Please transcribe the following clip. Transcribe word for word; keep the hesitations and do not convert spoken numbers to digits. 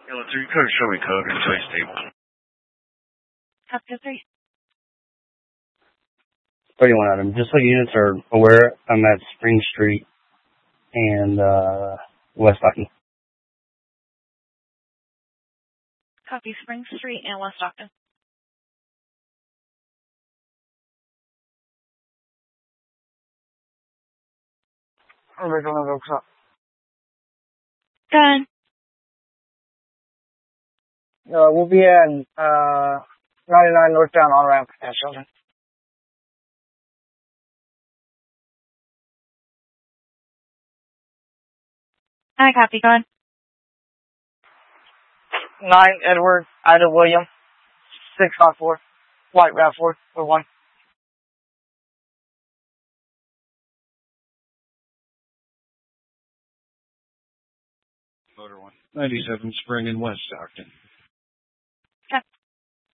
Kilo three, you could show me code and say stable. Copy three. thirty-one Adam. Just so units are aware, I'm at Spring Street and uh, West Stockton. Copy Spring Street and West Stockton. Original Oaks up. Done. Uh, we'll be in uh, ninety-nine northbound on ramp at Children. I copy. Go ahead. Nine Edward Ida William six five four White Rav four or one. Motor one. ninety-seven Spring in West Stockton.